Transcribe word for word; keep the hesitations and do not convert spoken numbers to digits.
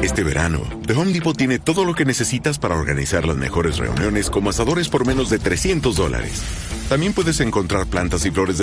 Este verano, The Home Depot tiene todo lo que necesitas para organizar las mejores reuniones como asadores por menos de trescientos dólares. También puedes encontrar plantas y flores de